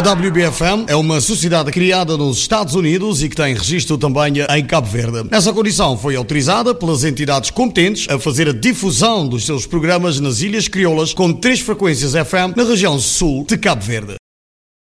WBFM é uma sociedade criada nos Estados Unidos e que tem registro também em Cabo Verde. Nessa condição foi autorizada pelas entidades competentes a fazer a difusão dos seus programas nas Ilhas Crioulas com 3 frequências FM na região sul de Cabo Verde.